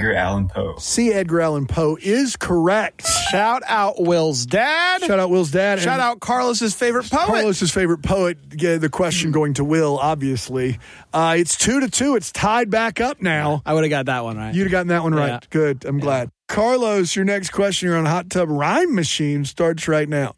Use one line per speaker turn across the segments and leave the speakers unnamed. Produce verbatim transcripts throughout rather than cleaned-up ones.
Edgar Allan Poe.
C. Edgar Allan Poe is correct.
Shout out Will's dad.
Shout out Will's dad.
Shout
and
out Carlos's favorite poet.
Carlos's favorite poet. Yeah, the question going to Will, obviously. Uh, it's two to two. It's tied back up now.
I would have got that one right.
You'd have gotten that one right.
Yeah.
Good. I'm
Yeah.
glad. Carlos, your next question here on Hot Tub Rhyme Machine starts right now.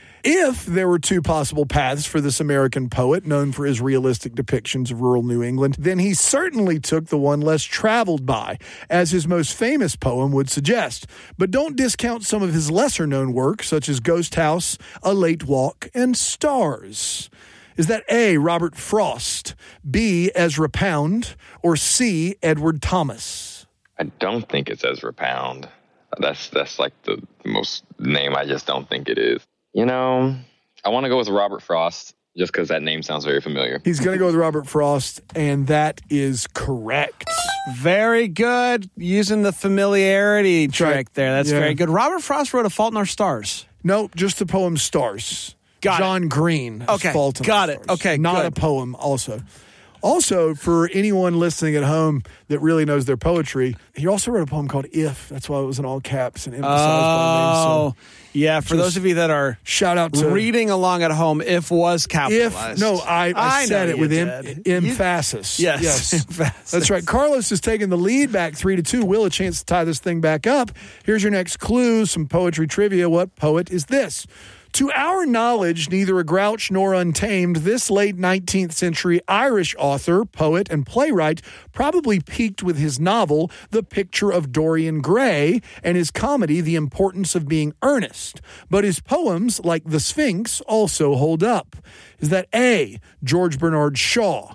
If there were two possible paths for this American poet, known for his realistic depictions of rural New England, then he certainly took the one less traveled by, as his most famous poem would suggest. But don't discount some of his lesser-known work, such as Ghost House, A Late Walk, and Stars. Is that A, Robert Frost, B, Ezra Pound, or C, Edward Thomas?
I don't think it's Ezra Pound. That's that's like the most name I just don't think it is. You know, I want to go with Robert Frost just because that name sounds very familiar.
He's going to go with Robert Frost, and that is correct.
Very good. Using the familiarity trick
right.
there. That's
Yeah.
very good. Robert Frost wrote A Fault in Our Stars.
Nope, just the poem Stars.
Got
John
it.
Green.
Okay,
Fault in
got
Our
it.
Stars.
Okay,
Not
good.
a poem also. Also, for anyone listening at home that really knows their poetry, he also wrote a poem called If. That's why it was in all caps and emphasized by
Oh,
me. So
yeah. For
just
those of you that are
shout out to
reading along at home, if was capitalized.
If. No, I, I,
I
said
know
it
you
with
did.
em,
You-
emphasis.
Yes,
Yes.
emphasis.
That's right. Carlos is taking the lead back three to two. Will, a chance to tie this thing back up. Here's your next clue, some poetry trivia. What poet is this? To our knowledge, neither a grouch nor untamed, this late nineteenth century Irish author, poet, and playwright probably peaked with his novel, The Picture of Dorian Gray, and his comedy, The Importance of Being Earnest. But his poems, like The Sphinx, also hold up. Is that A, George Bernard Shaw,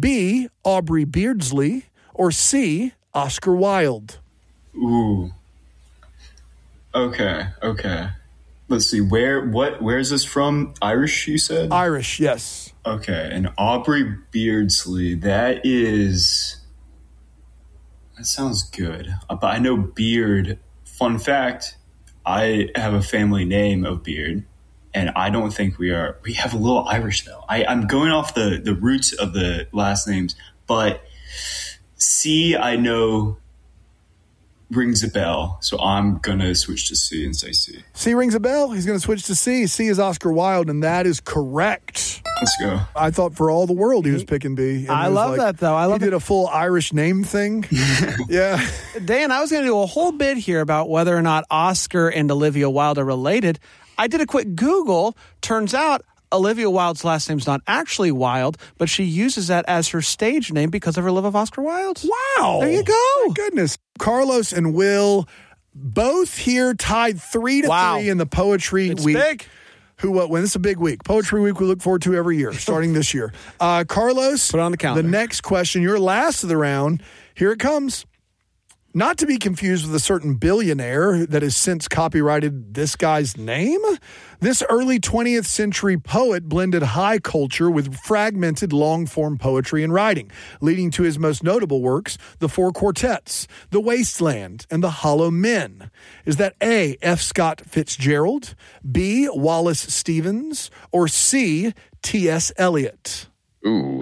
B, Aubrey Beardsley, or C, Oscar Wilde?
Ooh. Okay, okay. Let's see, where, what, where is this from? Irish, you said?
Irish, yes.
Okay, and Aubrey Beardsley, that is, that sounds good. Uh, But I know Beard, fun fact, I have a family name of Beard, and I don't think we are, we have a little Irish though. I, I'm going off the, the roots of the last names, but C, I know rings a bell, so I'm going to switch to C and say C.
C rings a bell. He's going to switch to C. C is Oscar Wilde, and that is correct.
Let's go.
I thought for all the world he was picking B. and
I
it was
love
like-
that, though. I love
He did a full Irish name thing. Yeah.
Dan, I was going to do a whole bit here about whether or not Oscar and Olivia Wilde are related. I did a quick Google. Turns out Olivia Wilde's last name's not actually Wilde, but she uses that as her stage name because of her love of Oscar Wilde.
Wow.
There you go.
My goodness. Carlos and Will both here tied three to
Wow.
three in the poetry
It's
week.
big.
Who, what, when? This is a big week. Poetry week we look forward to every year, starting this year. Uh, Carlos.
Put it on the calendar.
The next question, your last of the round. Here it comes. Not to be confused with a certain billionaire that has since copyrighted this guy's name. This early twentieth century poet blended high culture with fragmented long-form poetry and writing, leading to his most notable works, the Four Quartets, The Wasteland, and The Hollow Men. Is that A, F. Scott Fitzgerald, B, Wallace Stevens, or C, T S. Eliot?
Ooh.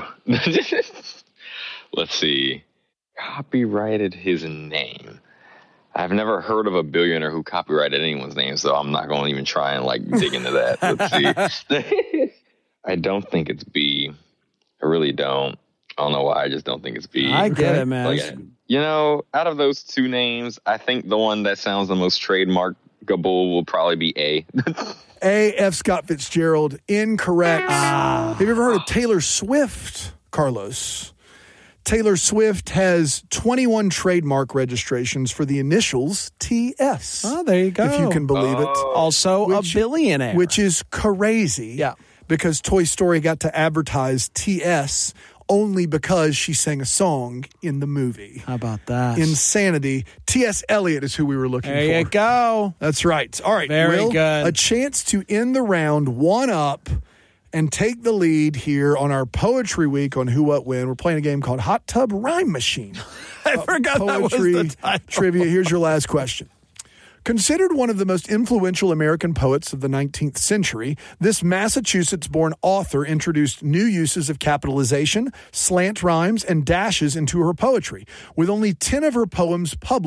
Let's see. Copyrighted his name. I've never heard of a billionaire who copyrighted anyone's name, so I'm not going to even try and like dig into that. Let's see. I don't think it's B. I really don't. I don't know why. I just don't think it's B.
I get
Okay.
it, man.
Like, you know, out of those two names, I think the one that sounds the most trademarkable will probably be A.
A, F. Scott Fitzgerald. Incorrect.
Ah.
Have you ever heard of Taylor Swift, Carlos? Taylor Swift has twenty-one trademark registrations for the initials T S.
Oh, there you go.
If you can believe it.
Also
Which-
a billionaire.
Which is crazy.
Yeah.
Because Toy Story got to advertise T S only because she sang a song in the movie.
How about that?
Insanity. T S. Eliot is who we were looking
there
for.
you go.
That's right. All right,
Very
Will,
good.
a chance to end the round one up and take the lead here on our Poetry Week on Who, What, When. We're playing a game called Hot Tub Rhyme Machine.
I forgot that was
Poetry
the title.
trivia. Here's your last question. Considered one of the most influential American poets of the nineteenth century, this Massachusetts-born author introduced new uses of capitalization, slant rhymes, and dashes into her poetry, with only ten of her poems published